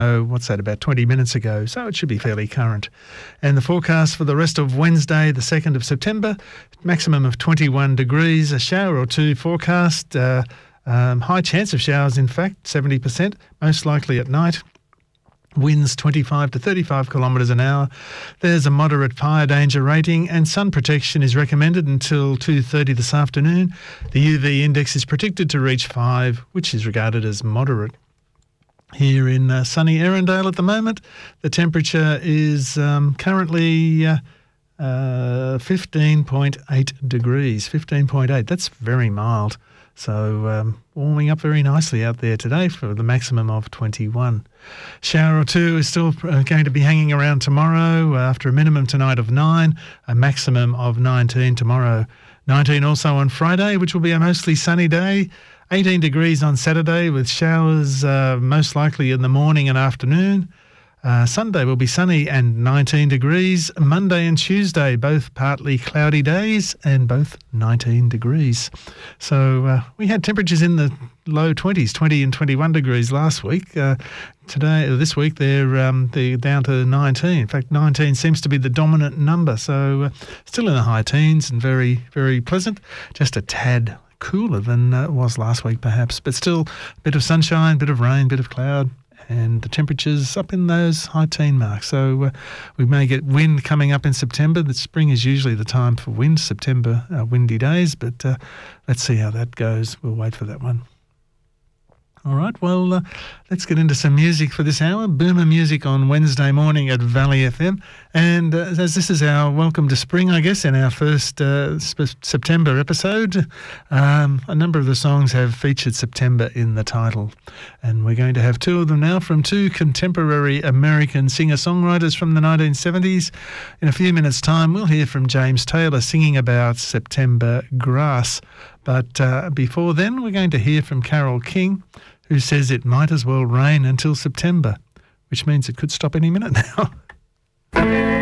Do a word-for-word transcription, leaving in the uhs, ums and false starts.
Oh, what's that, about twenty minutes ago, so it should be fairly current. And the forecast for the rest of Wednesday, the second of September, maximum of twenty-one degrees, a shower or two forecast, uh, um, high chance of showers, in fact, seventy percent, most likely at night. Winds twenty-five to thirty-five kilometres an hour. There's a moderate fire danger rating, and sun protection is recommended until two thirty this afternoon. The U V index is predicted to reach five, which is regarded as moderate. Here in uh, sunny Erindale at the moment, the temperature is um, currently uh, uh, fifteen point eight degrees. fifteen point eight, that's very mild. So um, warming up very nicely out there today for the maximum of twenty-one. Shower or two is still going to be hanging around tomorrow after a minimum tonight of nine, a maximum of nineteen tomorrow. nineteen also on Friday, which will be a mostly sunny day. eighteen degrees on Saturday with showers uh, most likely in the morning and afternoon. Uh, Sunday will be sunny and nineteen degrees. Monday and Tuesday, both partly cloudy days and both nineteen degrees. So uh, we had temperatures in the low twenties, twenty and twenty-one degrees last week. Uh, today, this week, they're, um, they're down to nineteen. In fact, nineteen seems to be the dominant number. So uh, still in the high teens and very, very pleasant. Just a tad cooler than uh, it was last week perhaps, but still a bit of sunshine, bit of rain, bit of cloud, and the temperatures up in those high teen marks. So uh, we may get wind coming up in September. The spring is usually the time for wind, September uh, windy days, but uh, let's see how that goes. We'll wait for that one. All right, well, uh, let's get into some music for this hour. Boomer music on Wednesday morning at Valley F M. And uh, as this is our welcome to spring, I guess, in our first uh, sp- September episode, um, a number of the songs have featured September in the title. And we're going to have two of them now from two contemporary American singer-songwriters from the nineteen seventies. In a few minutes' time, we'll hear from James Taylor singing about September grass. But uh, before then, we're going to hear from Carole King, who says it might as well rain until September, which means it could stop any minute now.